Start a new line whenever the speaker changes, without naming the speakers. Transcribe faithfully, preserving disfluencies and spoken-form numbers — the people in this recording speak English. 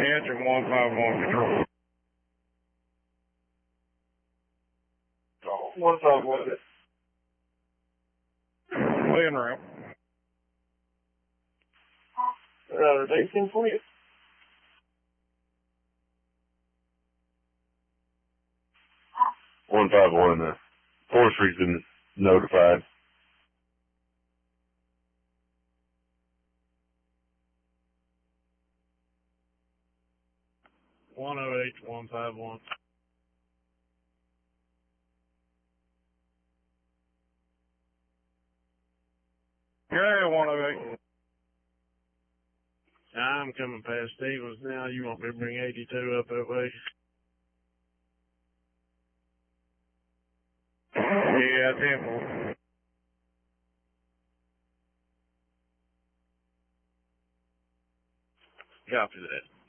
Answer one five one control.
one five one.
Laying route.
Route eighteen for you.
one five one, uh, forestry's been notified.
one oh eight, one five one. Yeah, one oh eight. I'm coming past Stevens now. You want me to bring eighty-two up that way? Yeah, ten. Copy that.